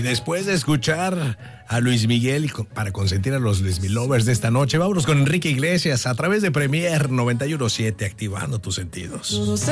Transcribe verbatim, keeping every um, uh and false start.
después de escuchar a Luis Miguel y para consentir a los Luis Miguel lovers de esta noche, vámonos con Enrique Iglesias a través de Premier noventa y uno punto siete, activando tus sentidos.